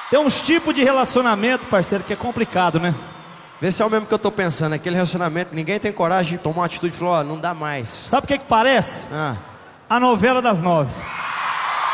Tem uns tipos de relacionamento, parceiro, que é complicado, né? Vê se é o mesmo que eu tô pensando. Aquele relacionamento, ninguém tem coragem de tomar uma atitude e falar, ó, não dá mais. Sabe o que parece? Ah. A novela das 9.